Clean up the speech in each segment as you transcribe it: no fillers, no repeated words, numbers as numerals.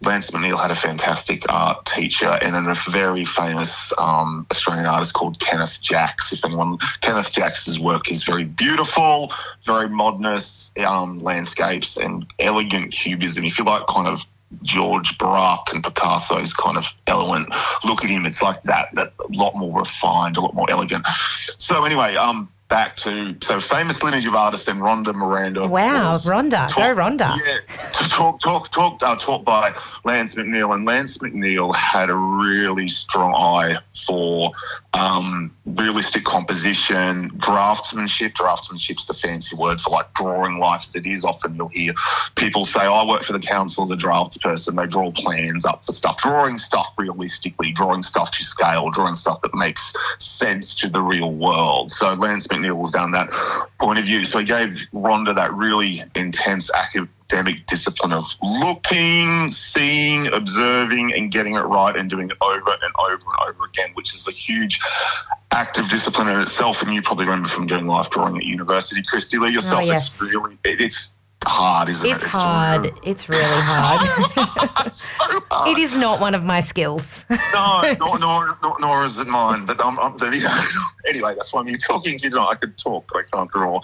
Lance McNeil had a fantastic art teacher and a very famous Australian artist called Kenneth Jacks. Kenneth Jacks's work is very beautiful, very modernist landscapes and elegant cubism. If you like kind of George Braque and Picasso's kind of element, look at him. It's like that a lot more refined, a lot more elegant. So anyway, back to famous lineage of artists and Rhonda Miranda. Wow, Rhonda. Go Rhonda. Yeah, taught by Lance McNeil. And Lance McNeil had a really strong eye for realistic composition, draftsmanship. Draftsmanship's the fancy word for like drawing life as it is. Often you'll hear people say, I work for the council as a draftsperson. They draw plans up for stuff, drawing stuff realistically, drawing stuff to scale, drawing stuff that makes sense to the real world. So Lance McNeil was down that point of view. So he gave Rhonda that really intense academic discipline of looking, seeing, observing and getting it right and doing it over and over and over again, which is a huge active discipline in itself. And you probably remember from doing life drawing at university, Christy Lee, yourself. Oh, yes. It's hard, isn't it? It's hard. It's really hard. So hard. It is not one of my skills. No, nor is it mine. But anyway, that's why I'm here talking to you tonight. I could talk, but I can't draw.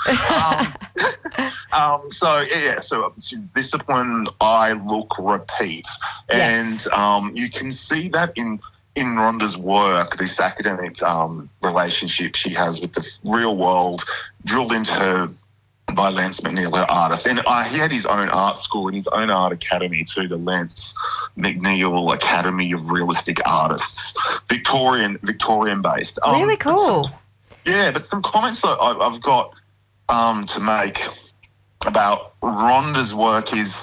So discipline, eye, look, repeat. Yes. And you can see that in Rhonda's work, this academic relationship she has with the real world drilled into her by Lance McNeil, her artist. And he had his own art school and his own art academy too, the Lance McNeil Academy of Realistic Artists, Victorian-based. Really cool. But some comments I've got to make about Rhonda's work is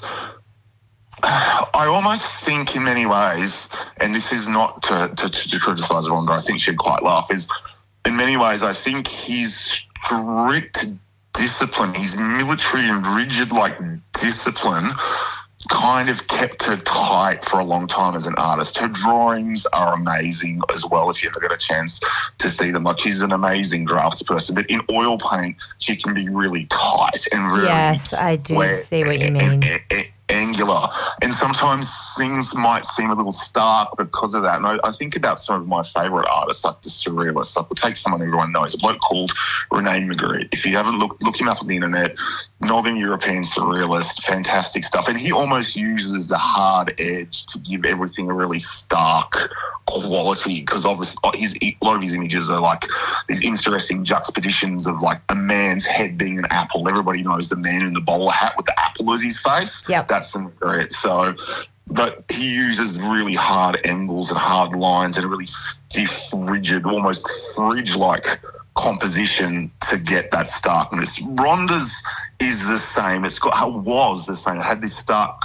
I almost think in many ways, and this is not to criticise Rhonda, I think she'd quite laugh, is in many ways I think his strict discipline, his military and rigid discipline kind of kept her tight for a long time as an artist. Her drawings are amazing as well if you ever get a chance to see them. Like, she's an amazing draftsperson, but in oil paint she can be really tight and really Yes, I do see what you mean. Angular, and sometimes things might seem a little stark because of that. And I think about some of my favourite artists, like the surrealists. Like, we'll take someone everyone knows, a bloke called Rene Magritte. If you haven't look him up on the internet, Northern European surrealist, fantastic stuff. And he almost uses the hard edge to give everything a really stark quality, because obviously a lot of his images are like these interesting juxtapositions of like a man's head being an apple. Everybody knows the man in the bowler hat with the apple as his face. Yep. That's great. So, but he uses really hard angles and hard lines and a really stiff, rigid, almost fridge-like composition to get that starkness. Rhonda's is the same. Was the same. It had this stark,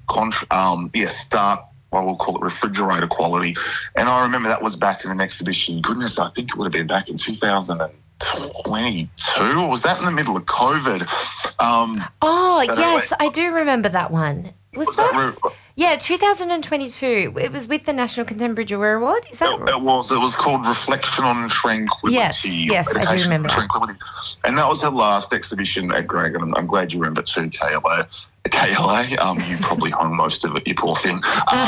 well, we'll call it refrigerator quality. And I remember that was back in an exhibition. Goodness, I think it would have been back in 2022, or was that in the middle of COVID? Yes, I do remember that one. Was that? Yeah, 2022. It was with the National Contemporary Jewellery Award. Is that right? It was. It was called Reflection on Tranquility. Yes, I do remember that. Tranquility. And that was her last exhibition at Greg, and I'm glad you remember too, KLA. You probably hung most of it, you poor thing.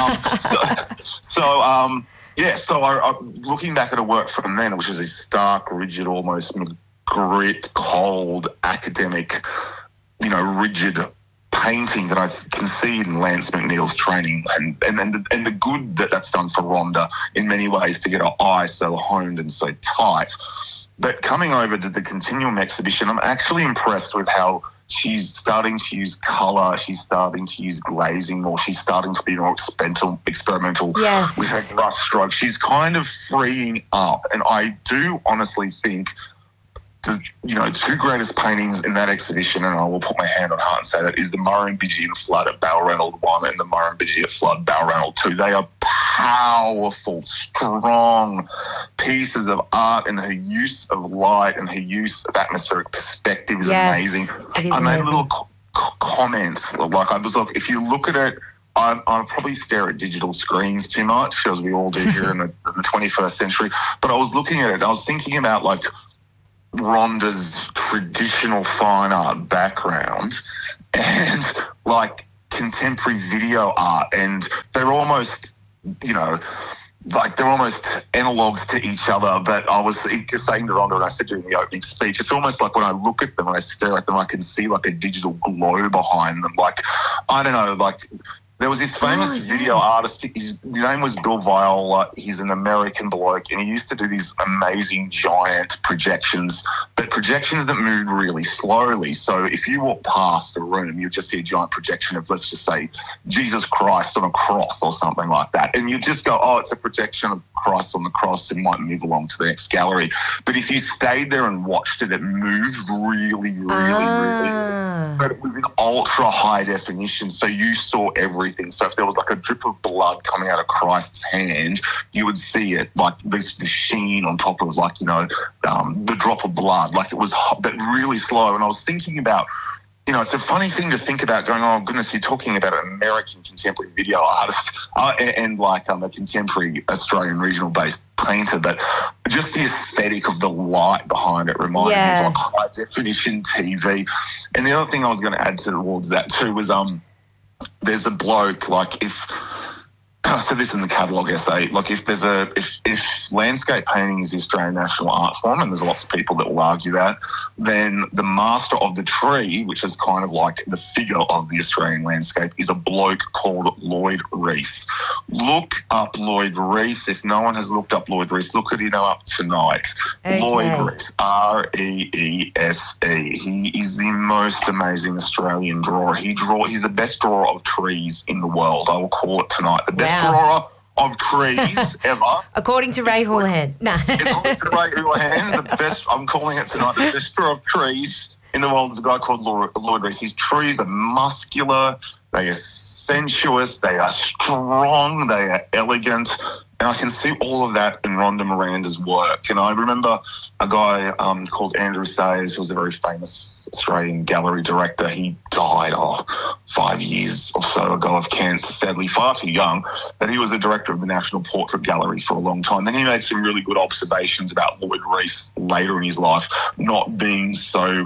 So looking back at her work from then, which was a stark, rigid, almost grit, cold, academic, rigid painting that I can see in Lance McNeil's training, and the good that's done for Rhonda in many ways to get her eye so honed and so tight. But coming over to the Continuum exhibition, I'm actually impressed with how she's starting to use colour, she's starting to use glazing more, she's starting to be more experimental with her brush strokes. She's kind of freeing up, and I do honestly think the two greatest paintings in that exhibition, and I will put my hand on heart and say that, is the Murrumbidgee and Flood at Balranald 1 and the Murrumbidgee at Flood Balranald 2. They are powerful, strong pieces of art, and her use of light and her use of atmospheric perspective is amazing. It is I made amazing. a little comment, if you look at it, I probably stare at digital screens too much, as we all do here in the 21st century, but I was looking at it, I was thinking about Rhonda's traditional fine art background and contemporary video art, and they're almost, you know, like they're almost analogues to each other. But I was saying to Rhonda, and I said during the opening speech, it's almost like when I look at them and I stare at them, I can see like a digital glow behind them. Like, I don't know, like there was this famous video artist. His name was Bill Viola. He's an American bloke, and he used to do these amazing giant projections, but projections that moved really slowly. So if you walk past a room, you'd just see a giant projection of, let's just say, Jesus Christ on a cross or something like that. And you just go, oh, it's a projection of Christ on the cross, and might move along to the next gallery. But if you stayed there and watched it, it moved really, but it was in ultra high definition, so you saw everything. So if there was like a drip of blood coming out of Christ's hand, you would see it, like the sheen on top of, like, you know, the drop of blood. Like, it was but really slow. And I was thinking about, you know, it's a funny thing to think about, going, oh, goodness, you're talking about an American contemporary video artist and like a contemporary Australian regional-based painter, but just the aesthetic of the light behind it reminded me of like high-definition TV. And the other thing I was going to add towards that too was there's a bloke, like, if I said this in the catalogue essay, like if landscape painting is the Australian national art form, and there's lots of people that will argue that, then the master of the tree, which is kind of like the figure of the Australian landscape, is a bloke called Lloyd Rees. Look up Lloyd Rees. If no one has looked up Lloyd Rees, look at him up tonight. Okay. Lloyd Rees, R-E-E-S-E. He is the most amazing Australian drawer. He's the best drawer of trees in the world. I will call it tonight. The best drawer of trees ever. According to Ray Houlihan. No. According to Ray Houlihan, the best, I'm calling it tonight, the best drawer of trees in the world is a guy called Lloyd Rees. His trees are muscular, they are sensuous, they are strong, they are elegant. And I can see all of that in Rhonda Miranda's work. And I remember a guy called Andrew Sayers, who was a very famous Australian gallery director. He died 5 years or so ago of cancer, sadly far too young, but he was the director of the National Portrait Gallery for a long time. Then he made some really good observations about Lloyd Rees later in his life not being so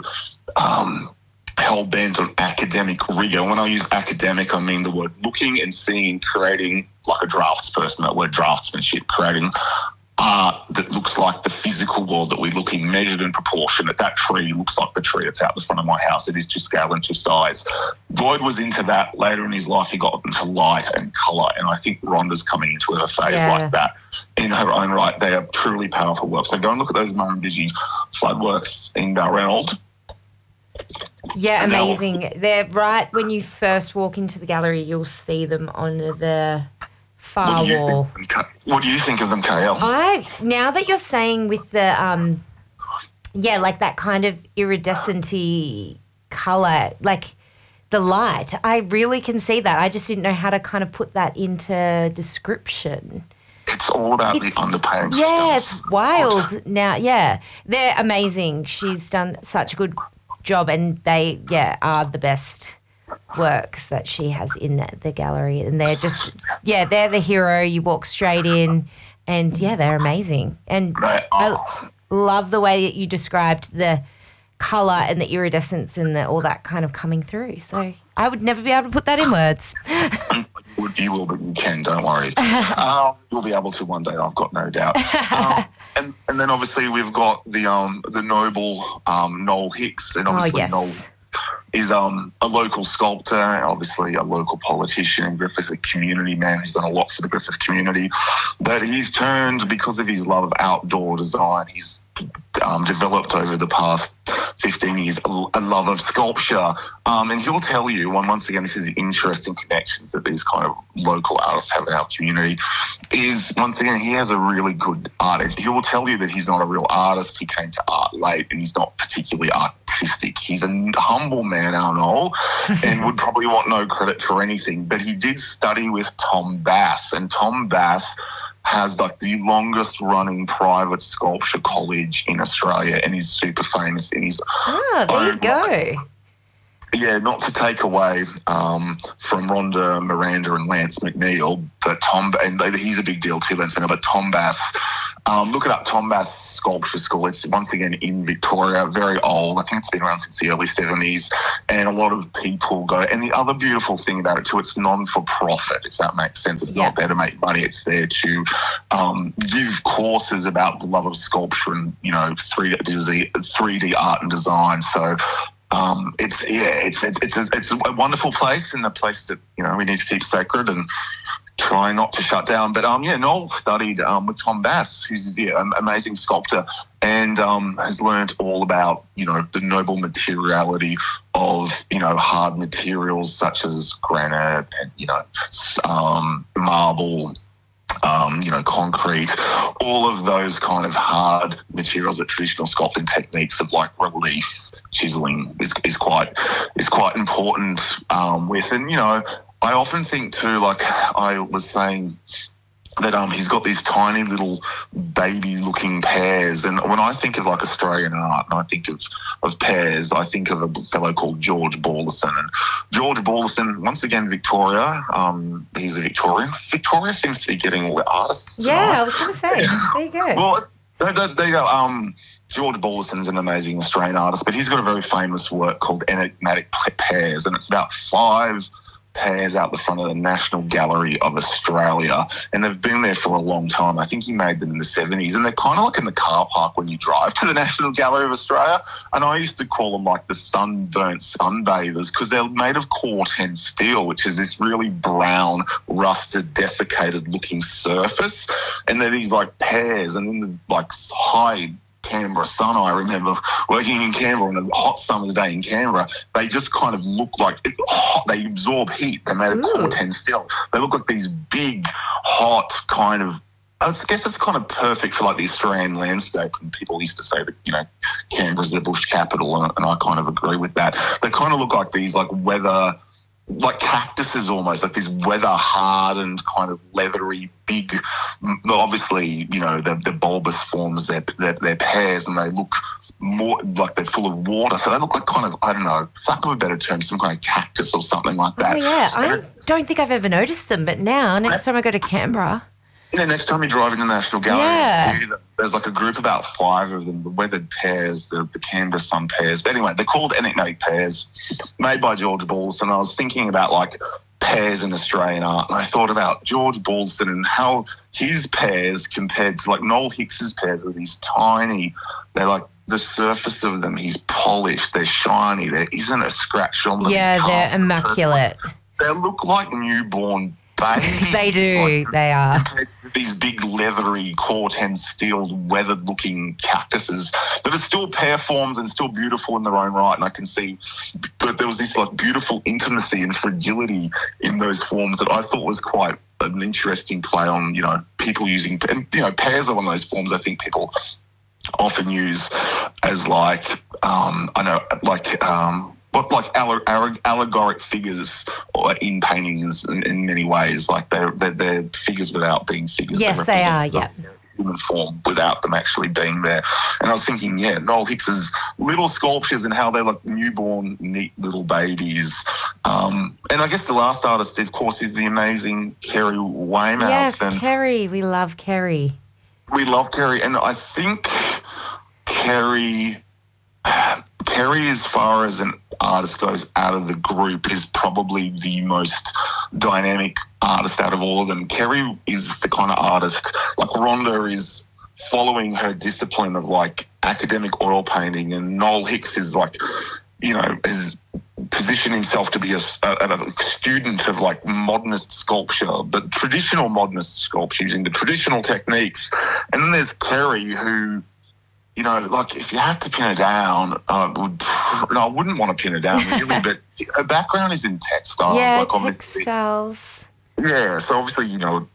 hell-bent on academic rigour. When I use academic, I mean the word looking and seeing, creating, like a draftsperson, that word draftsmanship, creating art that looks like the physical world that we look in, measured in proportion. That tree looks like the tree that's out the front of my house. It is to scale and to size. Lloyd was into that. Later in his life, he got into light and colour, and I think Rhonda's coming into her phase like that in her own right. They are truly powerful works. So go and look at those Murrumbidgee flood works in Balranald. Yeah, amazing. They're right when you first walk into the gallery, you'll see them on the far wall. What do you think of them, KL? Now that you're saying with the, like that kind of iridescent-y colour, like the light, I really can see that. I just didn't know how to kind of put that into description. It's all about the underpaying. Yeah, it's wild now. Yeah, they're amazing. She's done such a good job, and they are the best works that she has in the gallery, and they're just they're the hero. You walk straight in, and they're amazing. And I love the way that you described the colour and the iridescence and all that kind of coming through. So I would never be able to put that in words. You will, but you can, don't worry. You'll be able to one day, I've got no doubt. And then obviously we've got the noble Noel Hicks, and obviously Noel is a local sculptor, obviously a local politician, Griffith, a community man who's done a lot for the Griffith community. But he's turned, because of his love of outdoor design, he's developed over the past 15 years a love of sculpture. And he'll tell you, once again, this is the interesting connections that these kind of local artists have in our community, is, once again, he has a really good art. He will tell you that he's not a real artist. He came to art late, and he's not particularly artistic. He's a humble man, our Noel, and would probably want no credit for anything. But he did study with Tom Bass, and Tom Bass has like the longest running private sculpture college in Australia, and is super famous in his there you go. Yeah, not to take away from Rhonda Miranda and Lance McNeil, but he's a big deal too, Lance McNeil, but Tom Bass. Look it up, Tom Bass Sculpture School. It's once again in Victoria, very old. I think it's been around since the early 70s, and a lot of people go. And the other beautiful thing about it too, it's non-for-profit, if that makes sense. It's not there to make money. It's there to give courses about the love of sculpture and, 3D art and design. So it's a wonderful place, and a place that we need to keep sacred and try not to shut down. But Noel studied with Tom Bass, who's an amazing sculptor, and has learnt all about the noble materiality of hard materials such as granite and marble. Concrete, all of those kind of hard materials that traditional sculpting techniques of like relief, chiseling is quite important with. And I often think too, like I was saying, that he's got these tiny little baby-looking pears. And when I think of like Australian art and I think of pears, I think of a fellow called George Borlison. And George Borlison, once again, Victoria, he's a Victorian. Victoria seems to be getting all the artists tonight. Yeah, I was going to say. Yeah. There you go. Well, there you go. George Borlison's an amazing Australian artist, but he's got a very famous work called Enigmatic Pears, and it's about 5 pears out the front of the National Gallery of Australia, and they've been there for a long time. I think he made them in the 70s, and they're kind of like in the car park when you drive to the National Gallery of Australia. And I used to call them like the sunburnt sunbathers, because they're made of Corten steel, which is this really brown, rusted, desiccated looking surface. And they're these like pears, and in the like high Canberra sun, I remember working in Canberra on a hot summer's day in Canberra, they just kind of look like they absorb heat. They're made of Corten steel. They look like these big, hot kind of, I guess it's kind of perfect for like the Australian landscape. And people used to say that, Canberra's the bush capital, and I kind of agree with that. They kind of look like these like like cactuses almost, like these weather-hardened kind of leathery, big, obviously, they're bulbous forms, they're pears, and they look more like they're full of water. So they look like kind of, I don't know, for lack of a better term, some kind of cactus or something like that. Oh, yeah. I don't think I've ever noticed them, but now, next time I go to Canberra. Yeah, next time you drive in the National Gallery, you see that there's like a group, about 5 of them, the weathered pears, the Canberra sun pears. But anyway, they're called enigmatic pears, made by George Borlison. And I was thinking about like pears in Australian art, and I thought about George Borlison and how his pears compared to like Noel Hicks's pears are these tiny, they're like the surface of them, he's polished, they're shiny, there isn't a scratch on them. Yeah, they're immaculate. They look like newborn babies. They do, like, they are. These big leathery Corten steel weathered looking cactuses that are still pear forms and still beautiful in their own right, and I can see, but there was this like beautiful intimacy and fragility in those forms that I thought was quite an interesting play on, people using, and pears are one of those forms I think people often use as like allegoric figures or in paintings in many ways. Like they're figures without being figures. Yes, they are, yeah. Human form without them actually being there. And I was thinking, Noel Hicks's little sculptures and how they look newborn, neat little babies. And I guess the last artist, of course, is the amazing Kerry Weymouth. Yes, and Kerry. We love Kerry. We love Kerry. And I think Kerry, as far as an artist goes out of the group, is probably the most dynamic artist out of all of them. Kerry is the kind of artist, like Rhonda is following her discipline of like academic oil painting, and Noel Hicks is like, has positioned himself to be a student of like modernist sculpture, but traditional modernist sculpture using the traditional techniques. And then there's Kerry, who, like if you had to pin her down, I wouldn't want to pin her down really, but her background is in textiles. Yeah, like textiles. Yeah, so obviously, remember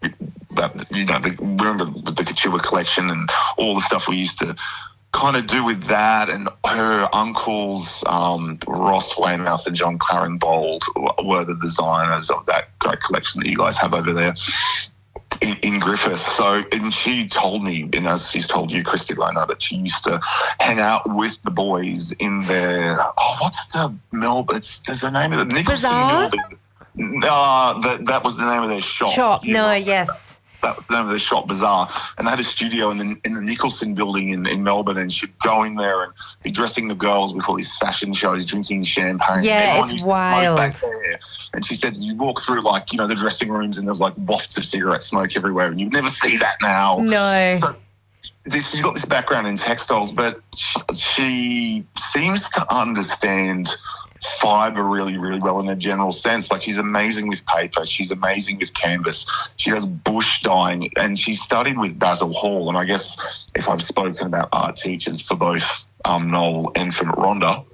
the couture collection and all the stuff we used to kind of do with that, and her uncles, Ross Weymouth and John Claringbold, were the designers of that great collection that you guys have over there in Griffith. So, and she told me, and as she's told you, Christy Lona, that she used to hang out with the boys in their, what's the Melbourne? There's the name of the Nicholson Bazaar? building. That was the name of their shop. Shop, no, yes. That was the name of their shop, Bazaar. And they had a studio in the Nicholson building in Melbourne, and she'd go in there and be dressing the girls with all these fashion shows, drinking champagne. Yeah, Everyone it's used to smoke wild. back there. And she said you walk through, like, you know, the dressing rooms and there was like wafts of cigarette smoke everywhere, and you'd never see that now. No. So she's got this background in textiles, but she seems to understand fibre really, really well in a general sense. Like, she's amazing with paper. She's amazing with canvas. She does bush dyeing, and she studied with Basil Hall. And I guess if I've spoken about art teachers for both Noel and for Rhonda,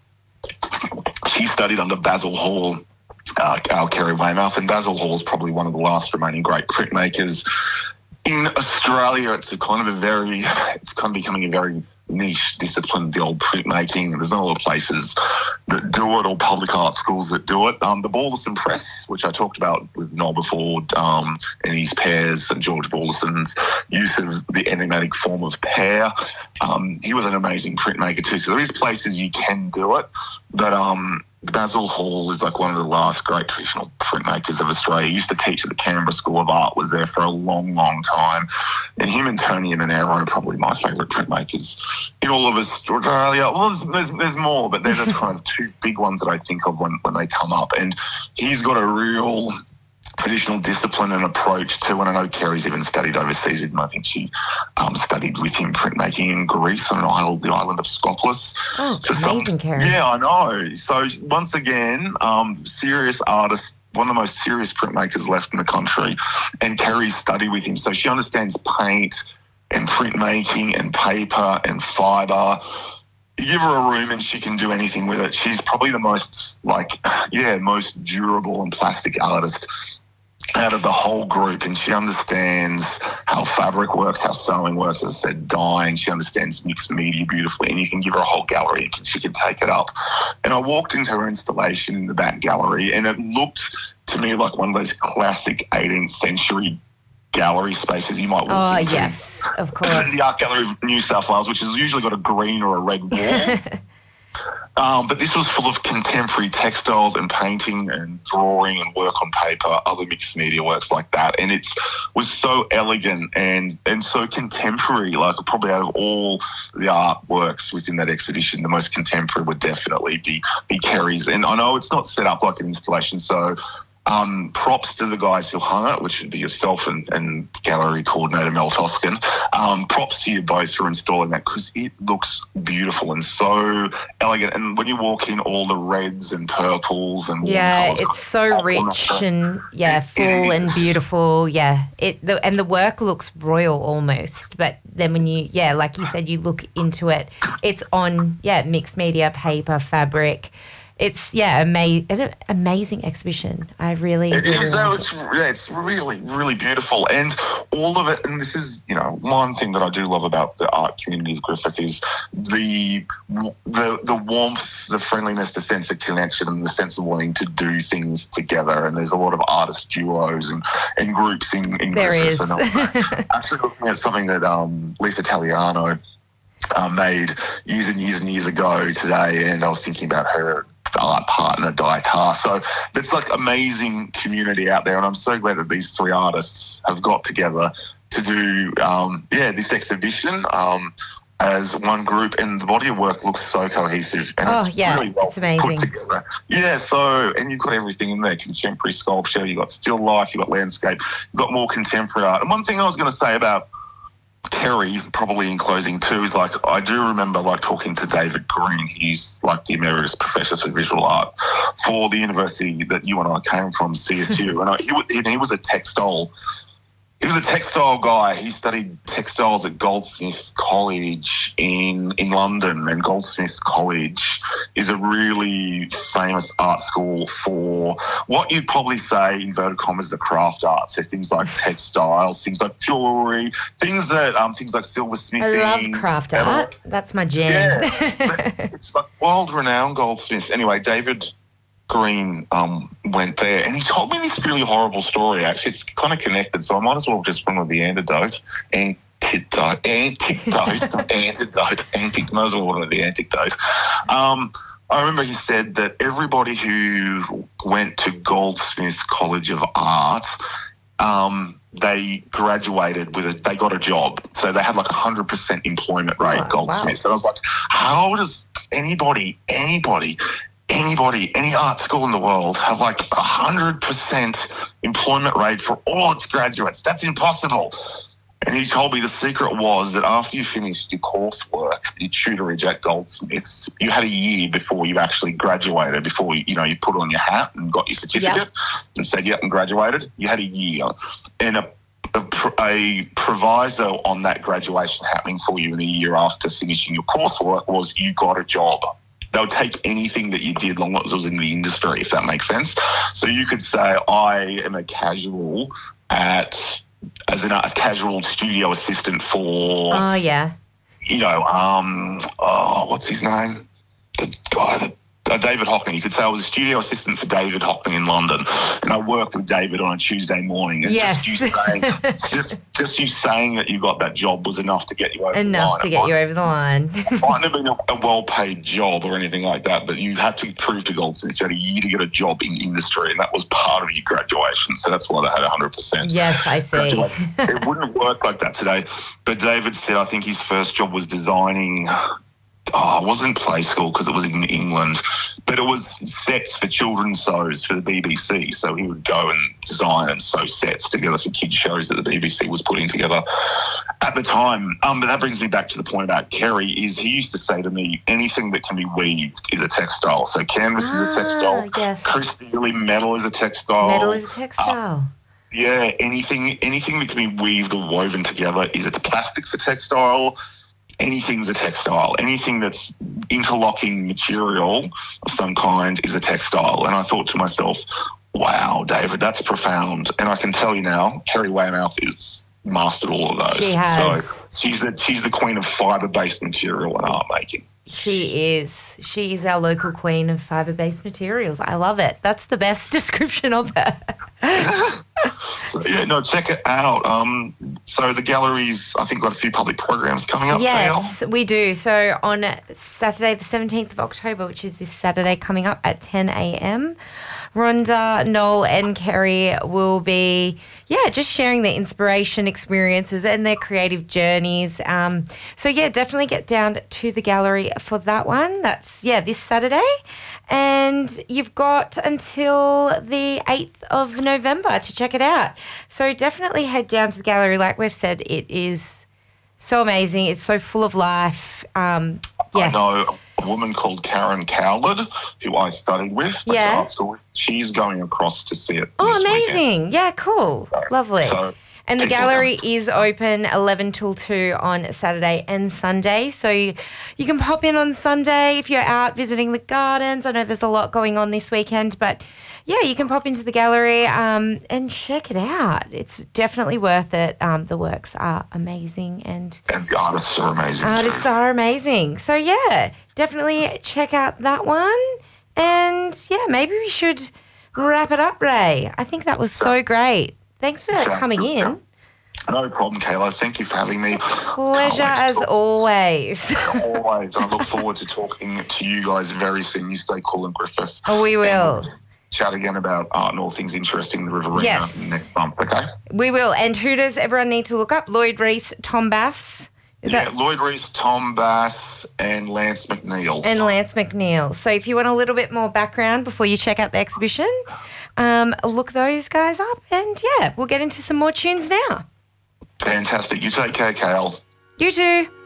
she studied under Basil Hall, Kerry Weymouth, and Basil Hall is probably one of the last remaining great printmakers in Australia. It's kind of becoming a very niche discipline, the old printmaking. There's not a lot of places that do it, or public art schools that do it. The Balderson Press, which I talked about with Noel before, and his Pears and George Balderson's use of the enigmatic form of pear. He was an amazing printmaker too. So there is places you can do it, but Basil Hall is like one of the last great traditional printmakers of Australia. He used to teach at the Canberra School of Art, was there for a long, long time. And him and Tony Monero are probably my favourite printmakers in all of Australia. Well, there's more, but they're the kind of two big ones that I think of when they come up. And he's got a real traditional discipline and approach too. And I know Kerry's even studied overseas with him. I think she studied with him printmaking in Greece on the island of Skopelos. Oh, amazing, Kerry. Yeah, I know. So once again, serious artist, one of the most serious printmakers left in the country, and Kerry studied with him. So she understands paint and printmaking and paper and fibre. You give her a room and she can do anything with it. She's probably the most most durable and plastic artist out of the whole group, and she understands how fabric works, how sewing works, as I said, dyeing. She understands mixed media beautifully, and you can give her a whole gallery and she can take it up. And I walked into her installation in the back gallery, and it looked to me like one of those classic 18th century gallery spaces you might walk into. Oh, yes, of course. The Art Gallery of New South Wales, which has usually got a green or a red wall. But this was full of contemporary textiles and painting and drawing and work on paper, other mixed media works like that. And it was so elegant and so contemporary. Like, probably out of all the artworks within that exhibition, the most contemporary would definitely be Kerry's. And I know it's not set up like an installation, so props to the guys who hung it, which would be yourself and gallery coordinator Mel Toscan. Props to you both for installing that, because it looks beautiful and so elegant. And when you walk in, all the reds and purples and it's so rich and full and beautiful. Yeah, and the work looks royal almost. But then when you like you said, you look into it, it's on mixed media, paper, fabric. It's an amazing exhibition. I really it is. Like it's really, really beautiful, and all of it. And this is, one thing that I do love about the art community of Griffith is the warmth, the friendliness, the sense of connection, and the sense of wanting to do things together. And there's a lot of artist duos and groups in there Griffith. is. And I was actually looking at something that Lisa Taliano made years and years and years ago today, and I was thinking about her art partner, Dietar. So it's like amazing community out there, and I'm so glad that these three artists have got together to do this exhibition as one group, and the body of work looks so cohesive, and it's really well it's amazing. Put together. Yeah, so, and you've got everything in there: contemporary sculpture, you've got still life, you've got landscape, you've got more contemporary art. And one thing I was going to say about Kerry, probably in closing too, is like, I do remember like talking to David Green. He's like the emeritus professor for visual art for the university that you and I came from, CSU, and he was a textile. He was a textile guy. He studied textiles at Goldsmiths College in London, and Goldsmiths College is a really famous art school for what you'd probably say, inverted commas, the craft arts. So things like textiles, things like jewellery, things like silversmithing. I love craft art. That's my jam. Yeah, it's like world-renowned Goldsmiths. Anyway, David Green went there, and he told me this really horrible story. Actually, it's kind of connected, so I might as well just run with the antidote. Antidote. Might as well run with the antidote. I remember he said that everybody who went to Goldsmiths College of Art, they graduated they got a job. So they had like 100% employment rate at Goldsmiths. Wow. And I was like, how does anybody, any art school in the world have like 100% employment rate for all its graduates? That's impossible. And he told me the secret was that after you finished your coursework, your tutorage at Goldsmiths, you had a year before you actually graduated, before you put on your hat and got your certificate and said, and graduated. You had a year. And a proviso on that graduation happening for you in a year after finishing your coursework was you got a job. They would take anything that you did long as it was in the industry, if that makes sense. So you could say, I am a casual as a casual studio assistant for... Oh, yeah. What's his name? The guy David Hockney. You could say I was a studio assistant for David Hockney in London, and I worked with David on a Tuesday morning. And yes. just you saying that you got that job was enough to get you over the line. Enough to get you over the line. It mightn't have been a well-paid job or anything like that, but you had to prove to Goldsmiths you had a year to get a job in industry, and that was part of your graduation. So that's why they had 100%. Yes, I see. It wouldn't work like that today. But David said I think his first job was designing... it wasn't Play School because it was in England, but it was sets for children's shows for the BBC. So he would go and design and sew sets together for kids' shows that the BBC was putting together at the time. But that brings me back to the point about Kerry, is he used to say to me, anything that can be weaved is a textile. So canvas is a textile. Yes. Crystal metal is a textile. Metal is a textile. Anything that can be weaved or woven together is plastic's a textile. Anything's a textile. Anything that's interlocking material of some kind is a textile. And I thought to myself, wow, David, that's profound. And I can tell you now, Kerry Weymouth is mastered all of those. She has. So she's the queen of fibre-based material and art making. She is. She is our local queen of fibre-based materials. I love it. That's the best description of her. So, check it out. So the gallery's, I think, got a few public programs coming up. Yes, we do. So on Saturday, the 17th of October, which is this Saturday coming up at 10 a.m., Rhonda, Noel and Kerry will be, just sharing their inspiration, experiences and their creative journeys. Definitely get down to the gallery for that one. That's, this Saturday. And you've got until the 8th of November to check it out. So definitely head down to the gallery. Like we've said, it is so amazing. It's so full of life. I know a woman called Karen Cowlard, who I studied with, went to art school with. She's going across to see it. Oh, this amazing. weekend. Yeah, cool. Lovely. And the gallery down. is open 11 till 2 on Saturday and Sunday. So you can pop in on Sunday if you're out visiting the gardens. I know there's a lot going on this weekend, but you can pop into the gallery and check it out. It's definitely worth it. The works are amazing. And the artists are amazing. Artists are amazing. So, definitely check out that one. And, maybe we should wrap it up, Ray. I think that was so great. Thanks for coming in. No problem, Kayla. Thank you for having me. Pleasure as always. Always. I look forward to talking to you guys very soon. You stay cool in Griffith. Oh, we will. Chat again about art and all things interesting in the Riverina next month, okay? We will. And who does everyone need to look up? Lloyd Rees, Tom Bass. Lloyd Rees, Tom Bass, and Lance McNeil. So if you want a little bit more background before you check out the exhibition, look those guys up and, we'll get into some more tunes now. Fantastic. You take care, Kale. You too.